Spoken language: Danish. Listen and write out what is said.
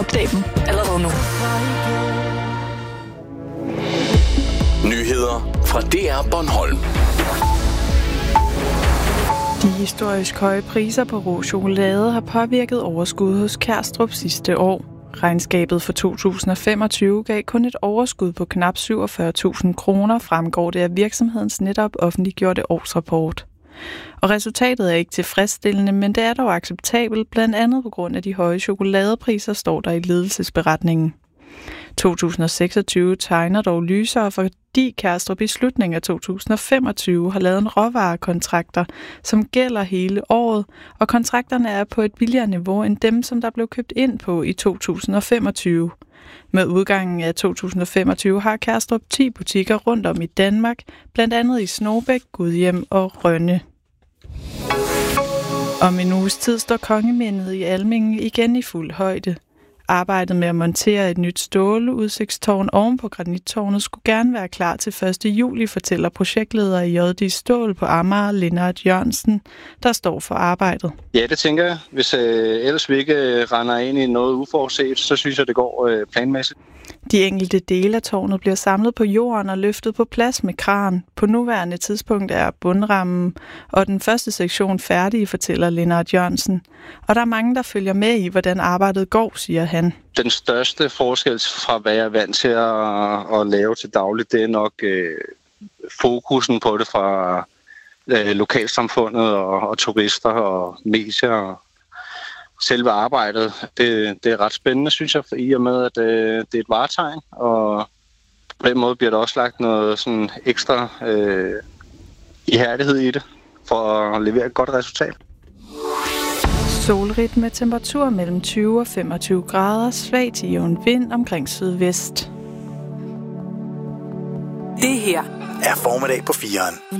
Opdag dem allerede nu. Nyheder fra DR Bornholm. De historisk høje priser på rå chokolade har påvirket overskud hos Kærstrup sidste år. Regnskabet for 2025 gav kun et overskud på knap 47.000 kroner, fremgår det af virksomhedens netop offentliggjorte årsrapport. Og resultatet er ikke tilfredsstillende, men det er dog acceptabelt, blandt andet på grund af de høje chokoladepriser, står der i ledelsesberetningen. 2026 tegner dog lysere, fordi Kærstrup i slutningen af 2025 har lavet en råvarekontrakter, som gælder hele året, og kontrakterne er på et billigere niveau end dem, som der blev købt ind på i 2025. Med udgangen af 2025 har Kærstrup 10 butikker rundt om i Danmark, blandt andet i Snorbæk, Gudhjem og Rønne. Om en uges tid står Kongemindet i Almindingen igen i fuld højde. Arbejdet med at montere et nyt ståleudsigtstårn oven på granittårnet skulle gerne være klar til 1. juli, fortæller projektleder i JD Stål på Amager, Lennart Jørgensen, der står for arbejdet. Ja, det tænker jeg. Hvis ellers vi ikke render ind i noget uforudset, så synes jeg, det går planmæssigt. De enkelte dele af tårnet bliver samlet på jorden og løftet på plads med kran. På nuværende tidspunkt er bundrammen og den første sektion færdige, fortæller Lennart Jørgensen. Og der er mange, der følger med i, hvordan arbejdet går, siger han. Den største forskel fra, hvad jeg er vant til at lave til dagligt, det er nok fokusen på det fra lokalsamfundet og turister og medier og selve arbejdet. Det er ret spændende, synes jeg, i og med, at det er et varetegn, og på den måde bliver der også lagt noget sådan ekstra ihærdighed i det, for at levere et godt resultat. Solrigt med temperatur mellem 20 og 25 grader, svag til jævn vind omkring sydvest. Det her er formiddag på 4'eren.